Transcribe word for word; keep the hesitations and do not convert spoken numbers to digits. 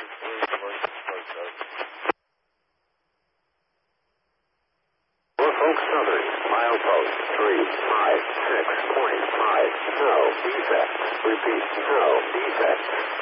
Norfolk Southern, milepost three five six point five. No defects. Repeat, no defects.